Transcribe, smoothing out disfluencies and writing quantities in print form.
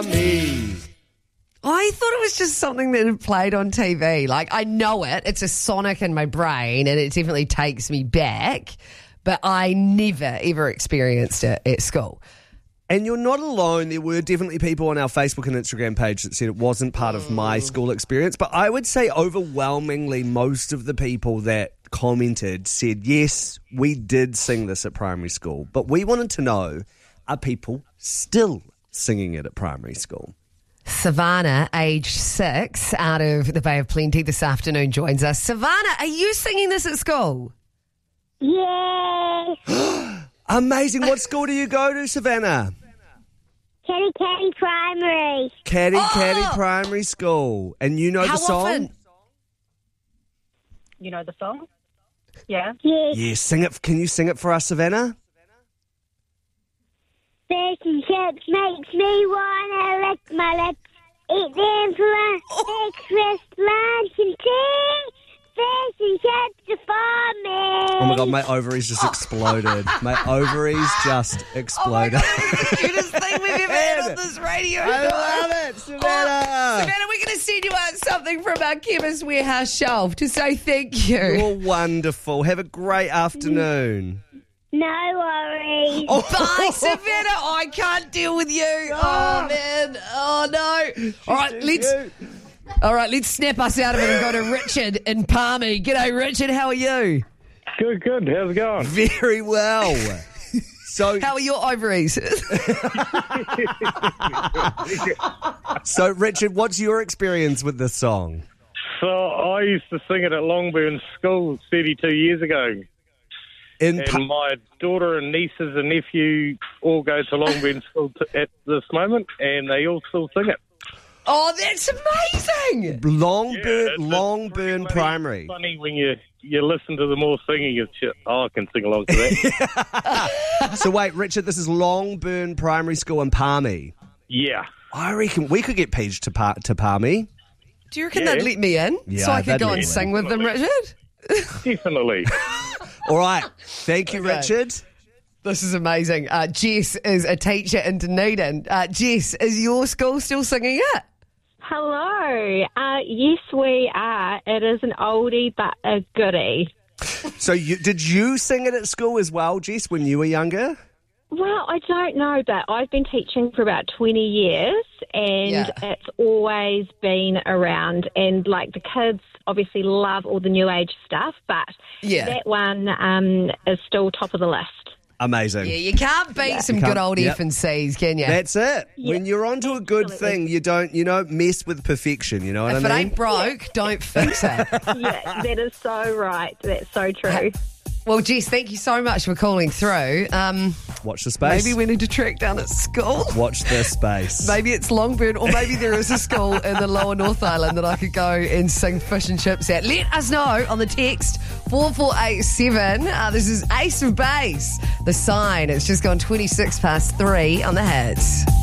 Palmy. I thought it was just something that had played on TV. Like, I know it. It's a sonic in my brain, and it definitely takes me back. But I never, ever experienced it at school. And you're not alone. There were definitely people on our Facebook and Instagram page that said it wasn't part of my school experience. But I would say overwhelmingly most of the people that commented said, yes, we did sing this at primary school. But we wanted to know, are people still singing it at primary school? Savannah, aged 6, out of the Bay of Plenty this afternoon, joins us. Savannah, are you singing this at school? Yes. Amazing. What school do you go to, Savannah? Caddy Primary. Caddy Primary School. And you know How the song? often? You know the song? Yeah. Yes. Yeah, sing it. Can you sing it for us, Savannah? Fish and chips makes me wanna lick my lips. Eat them for breakfast, lunch, and tea. Fish and chips are for me. Oh my God, my ovaries just exploded. My ovaries just exploded. It's the cutest thing we've ever had on this radio show. I love it, Savannah. Savannah, we're going to send you out something from our Chemist Warehouse shelf to say thank you. You're wonderful. Have a great afternoon. No worries. Bye, Savannah. I can't deal with you. Oh, man. Oh, no. All right, let's snap us out of it and go to Richard in Palmy. G'day, Richard. How are you? Good. How's it going? Very well. So, How are your ovaries? so Richard, what's your experience with this song? So I used to sing it at Longburn School 32 years ago. And my daughter and nieces and nephew all go to Longburn School at this moment, and they all still sing it. Oh, that's amazing. Longburn It's Primary. funny when you listen to them all singing. It's just, I can sing along to that. So wait, Richard, this is Longburn Primary School in Palmy. Yeah. I reckon we could get Paige to Palmy. Do you reckon they'd let me in Yeah, so I could they'd go let and you in. sing with them, Richard? Definitely. All right. Thank you, Okay. Richard. This is amazing. Jess is a teacher in Dunedin. Jess, is your school still singing it? Hello. Yes, we are. It is an oldie but a goodie. So did you sing it at school as well, Jess, when you were younger? Well, I don't know, but I've been teaching for about 20 years and it's always been around. And, like, the kids obviously love all the new age stuff, but that one is still top of the list. Amazing. Yeah, you can't beat some good old F&Cs, can you? That's it. When you're onto a good thing, you don't, mess with perfection. You know what I If mean? it ain't broke, don't fix it. Yeah, that is so right. That's so true. Well, Jess, thank you so much for calling through. Watch the space. Maybe we need to track down at school. Watch the space. Maybe it's Longburn, or maybe there is a school in the lower North Island that I could go and sing fish and chips at. Let us know on the text 4487. This is Ace of Base. The Sign. It's just gone 26 past 3 on the Hits.